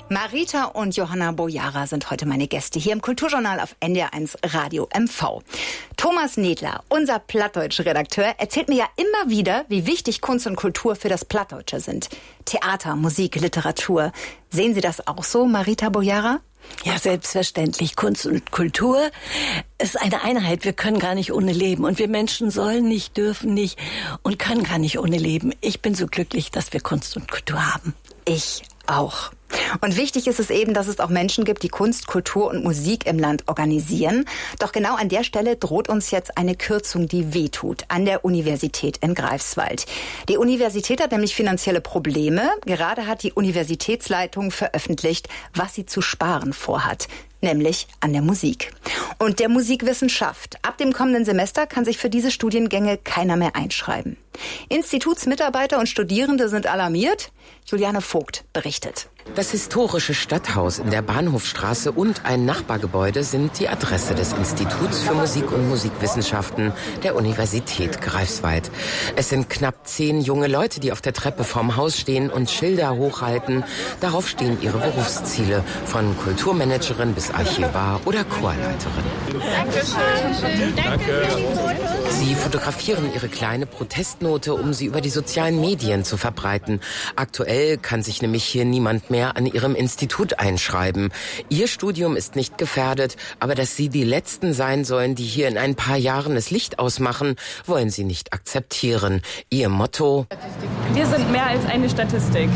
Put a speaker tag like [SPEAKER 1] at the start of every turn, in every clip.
[SPEAKER 1] Marita und Johanna Boyara sind heute meine Gäste hier im Kulturjournal auf NDR1 Radio MV. Thomas Nedler, unser Plattdeutsch-Redakteur, erzählt mir ja immer wieder, wie wichtig Kunst und Kultur für das Plattdeutsche sind. Theater, Musik, Literatur. Sehen Sie das auch so, Marita Boyara?
[SPEAKER 2] Ja, selbstverständlich. Kunst und Kultur ist eine Einheit. Wir können gar nicht ohne leben. Und wir Menschen sollen nicht, dürfen nicht und können gar nicht ohne leben. Ich bin so glücklich, dass wir Kunst und Kultur haben.
[SPEAKER 1] Ich auch. Und wichtig ist es eben, dass es auch Menschen gibt, die Kunst, Kultur und Musik im Land organisieren. Doch genau an der Stelle droht uns jetzt eine Kürzung, die wehtut, an der Universität in Greifswald. Die Universität hat nämlich finanzielle Probleme. Gerade hat die Universitätsleitung veröffentlicht, was sie zu sparen vorhat. Nämlich an der Musik. Und der Musikwissenschaft. Ab dem kommenden Semester kann sich für diese Studiengänge keiner mehr einschreiben. Institutsmitarbeiter und Studierende sind alarmiert. Juliane Vogt berichtet.
[SPEAKER 3] Das historische Stadthaus in der Bahnhofstraße und ein Nachbargebäude sind die Adresse des Instituts für Musik und Musikwissenschaften der Universität Greifswald. Es sind knapp 10 junge Leute, die auf der Treppe vorm Haus stehen und Schilder hochhalten. Darauf stehen ihre Berufsziele, von Kulturmanagerin bis Archivar oder Chorleiterin.
[SPEAKER 4] Dankeschön. Danke.
[SPEAKER 3] Sie fotografieren ihre kleine Protestnote, um sie über die sozialen Medien zu verbreiten. Aktuell kann sich nämlich hier niemand mehr an ihrem Institut einschreiben. Ihr Studium ist nicht gefährdet, aber dass sie die Letzten sein sollen, die hier in ein paar Jahren das Licht ausmachen, wollen sie nicht akzeptieren. Ihr Motto:
[SPEAKER 4] Wir sind mehr als eine Statistik.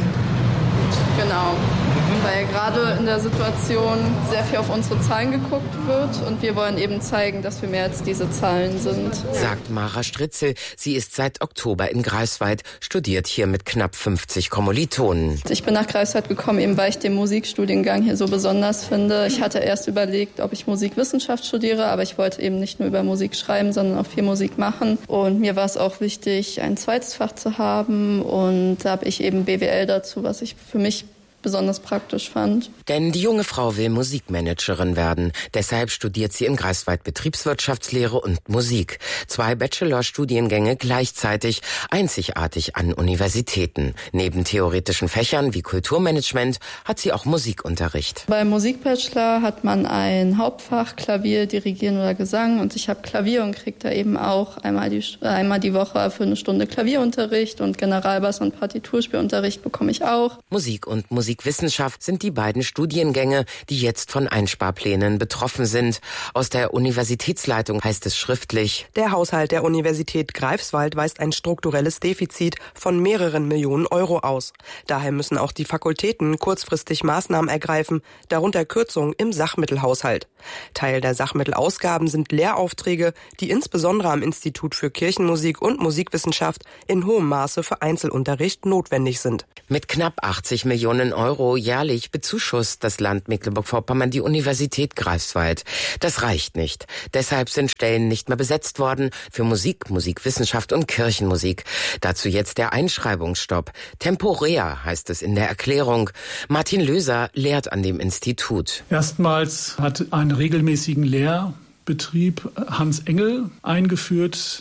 [SPEAKER 5] Genau, weil gerade in der Situation sehr viel auf unsere Zahlen geguckt wird und wir wollen eben zeigen, dass wir mehr als diese Zahlen sind.
[SPEAKER 3] Sagt Mara Stritzel. Sie ist seit Oktober in Greifswald, studiert hier mit knapp 50 Kommilitonen.
[SPEAKER 5] Ich bin nach Greifswald gekommen, eben weil ich den Musikstudiengang hier so besonders finde. Ich hatte erst überlegt, ob ich Musikwissenschaft studiere, aber ich wollte eben nicht nur über Musik schreiben, sondern auch viel Musik machen. Und mir war es auch wichtig, ein zweites Fach zu haben und da habe ich eben BWL dazu, was ich für mich besonders praktisch fand.
[SPEAKER 3] Denn die junge Frau will Musikmanagerin werden. Deshalb studiert sie in Greifswald Betriebswirtschaftslehre und Musik. 2 Bachelorstudiengänge gleichzeitig, einzigartig an Universitäten. Neben theoretischen Fächern wie Kulturmanagement hat sie auch Musikunterricht.
[SPEAKER 5] Beim Musikbachelor hat man ein Hauptfach, Klavier, Dirigieren oder Gesang. Und ich habe Klavier und kriege da eben auch einmal die Woche für eine Stunde Klavierunterricht und Generalbass- und Partiturspielunterricht bekomme ich auch.
[SPEAKER 3] Musik und Musikwissenschaft sind die beiden Studiengänge, die jetzt von Einsparplänen betroffen sind. Aus der Universitätsleitung heißt es schriftlich:
[SPEAKER 6] Der Haushalt der Universität Greifswald weist ein strukturelles Defizit von mehreren Millionen Euro aus. Daher müssen auch die Fakultäten kurzfristig Maßnahmen ergreifen, darunter Kürzungen im Sachmittelhaushalt. Teil der Sachmittelausgaben sind Lehraufträge, die insbesondere am Institut für Kirchenmusik und Musikwissenschaft in hohem Maße für Einzelunterricht notwendig sind.
[SPEAKER 3] Mit knapp 80 Millionen Euro jährlich bezuschusst das Land Mecklenburg-Vorpommern die Universität Greifswald. Das reicht nicht. Deshalb sind Stellen nicht mehr besetzt worden für Musik, Musikwissenschaft und Kirchenmusik. Dazu jetzt der Einschreibungsstopp. Temporär heißt es in der Erklärung. Martin Löser lehrt an dem Institut.
[SPEAKER 7] Erstmals hat einen regelmäßigen Lehrbetrieb Hans Engel eingeführt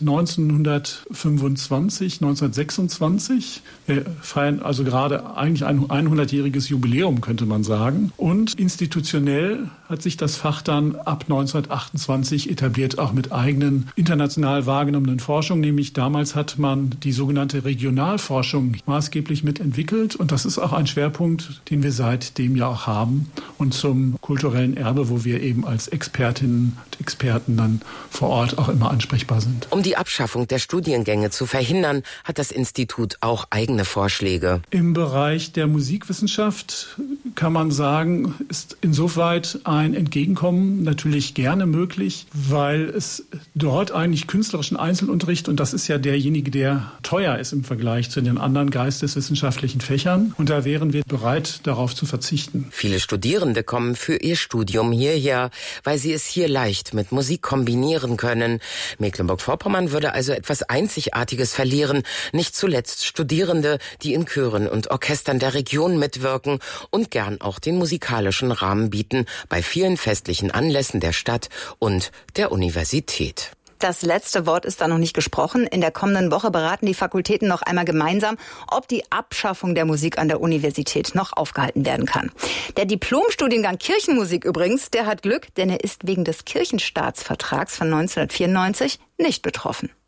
[SPEAKER 7] 1926. Wir feiern also gerade eigentlich ein 100-jähriges Jubiläum, könnte man sagen. Und institutionell hat sich das Fach dann ab 1928 etabliert, auch mit eigenen international wahrgenommenen Forschungen. Nämlich damals hat man die sogenannte Regionalforschung maßgeblich mitentwickelt. Und das ist auch ein Schwerpunkt, den wir seitdem ja auch haben. Und zum kulturellen Erbe, wo wir eben als Expertinnen und Experten dann vor Ort auch immer ansprechbar sind.
[SPEAKER 3] Um die Abschaffung der Studiengänge zu verhindern, hat das Institut auch eigene Vorschläge.
[SPEAKER 7] Im Bereich der Musikwissenschaft kann man sagen, ist insoweit ein Entgegenkommen natürlich gerne möglich, weil es dort eigentlich künstlerischen Einzelunterricht, und das ist ja derjenige, der teuer ist im Vergleich zu den anderen geisteswissenschaftlichen Fächern, und da wären wir bereit, darauf zu verzichten.
[SPEAKER 3] Viele Studierende kommen für ihr Studium hierher, weil sie es hier leicht mit Musik kombinieren können. Mecklenburg-Vorpommern würde also etwas Einzigartiges verlieren, nicht zuletzt Studierende, die in Chören und Orchestern der Region mitwirken und gern auch den musikalischen Rahmen bieten bei vielen festlichen Anlässen der Stadt und der Universität.
[SPEAKER 1] Das letzte Wort ist da noch nicht gesprochen. In der kommenden Woche beraten die Fakultäten noch einmal gemeinsam, ob die Abschaffung der Musik an der Universität noch aufgehalten werden kann. Der Diplomstudiengang Kirchenmusik übrigens, der hat Glück, denn er ist wegen des Kirchenstaatsvertrags von 1994 nicht betroffen.